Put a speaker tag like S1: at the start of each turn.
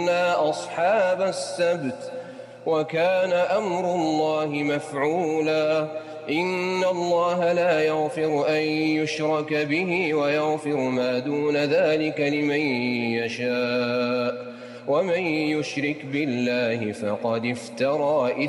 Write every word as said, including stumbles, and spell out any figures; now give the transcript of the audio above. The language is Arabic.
S1: أصحاب السبت وكان أمر الله مفعولا إن الله لا يغفر أن يشرك به ويغفر ما دون ذلك لمن يشاء ومن يشرك بالله فقد افترى